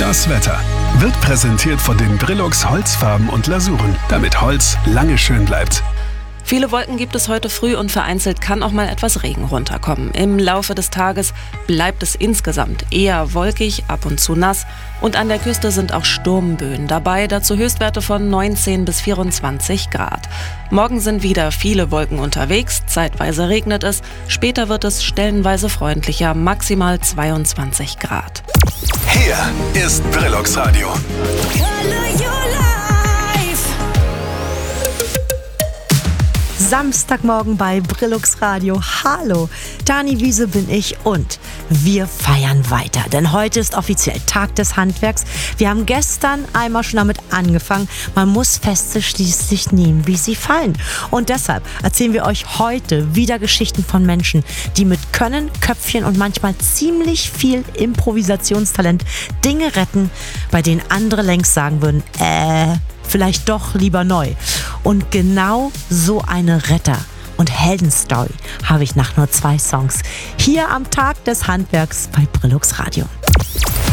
Das Wetter wird präsentiert von den Brillux Holzfarben und Lasuren, damit Holz lange schön bleibt. Viele Wolken gibt es heute früh und vereinzelt kann auch mal etwas Regen runterkommen. Im Laufe des Tages bleibt es insgesamt eher wolkig, ab und zu nass und an der Küste sind auch Sturmböen dabei, dazu Höchstwerte von 19 bis 24 Grad. Morgen sind wieder viele Wolken unterwegs, zeitweise regnet es, später wird es stellenweise freundlicher, maximal 22 Grad. Hier ist Brillux Radio. Samstagmorgen bei Brillux Radio. Hallo, Dani Wiese bin ich und wir feiern weiter, denn heute ist offiziell Tag des Handwerks. Wir haben gestern einmal schon damit angefangen, man muss Feste schließlich nehmen, wie sie fallen. Und deshalb erzählen wir euch heute wieder Geschichten von Menschen, die mit Können, Köpfchen und manchmal ziemlich viel Improvisationstalent Dinge retten, bei denen andere längst sagen würden, vielleicht doch lieber neu. Und genau so eine Retter- und Heldenstory habe ich nach nur 2 Songs hier am Tag des Handwerks bei Brillux Radio.